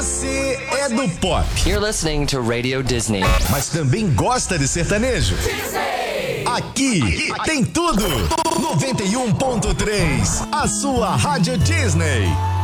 Você é do pop. You're listening to Radio Disney. Mas também gosta de sertanejo? Disney! Aqui tem tudo. 91.3, a sua Rádio Disney.